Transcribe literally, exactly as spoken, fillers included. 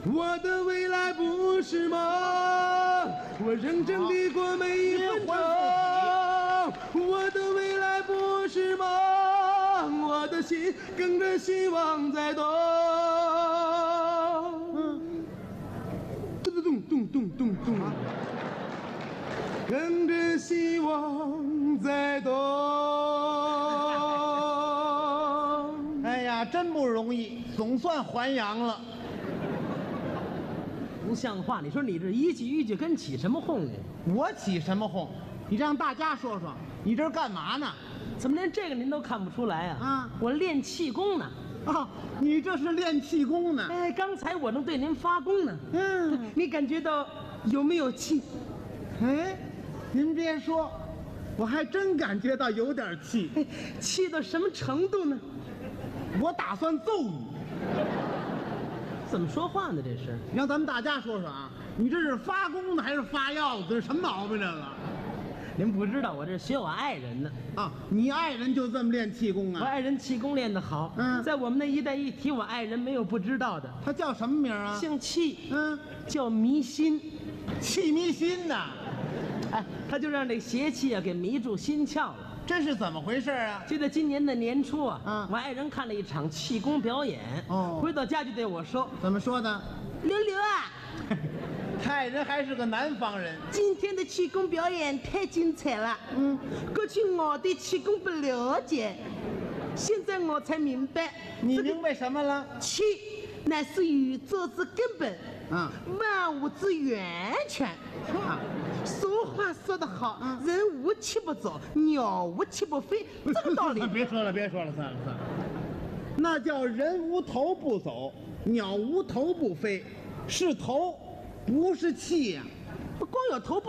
我的未来不是梦，我认真地过每一分钟。我的未来不是梦，我的心跟着希望在动。嗯，咚咚咚咚咚咚，跟着希望在动。 哎呀，真不容易，总算还阳了。 不像话！你说你这一句一句跟起什么哄呢？ 我起什么哄？你让大家说说，你这是干嘛呢？ 怎么连这个您都看不出来啊？ 啊， 我练气功呢。 啊，你这是练气功呢？ 哎，刚才我正对您发功呢。 嗯， 你感觉到有没有气？ 哎，您别说，我还真感觉到有点气。 哎，气到什么程度呢？ 我打算揍你。 怎么说话呢？这是？ 你让咱们大家说说啊，你这是发功呢还是发药子？这什么毛病这个？ 您不知道，我这学我爱人呢。 啊，你爱人就这么练气功啊？ 我爱人气功练得好。 嗯， 在我们那一带一提我爱人，没有不知道的。 他叫什么名啊？ 姓气。 嗯， 叫迷心。 气迷心呐。 哎，他就让这邪气啊给迷住心窍了。 这是怎么回事啊？ 就在今年的年初啊， 嗯， 我爱人看了一场气功表演。 哦， 回到家就对我说：“ 怎么说的？ 刘刘啊。” 爱人还是个南方人。 今天的气功表演太精彩了，嗯，过去我对气功不了解，现在我才明白。 你明白什么了？ 气乃是宇宙之根本， 啊， 万物之源泉。啊，俗话说得好，啊，人无气不走，鸟无气不飞，这个道理。 别说了，别说了，算了算了。那叫人无头不走，鸟无头不飞，是头，不是气呀， 光有头不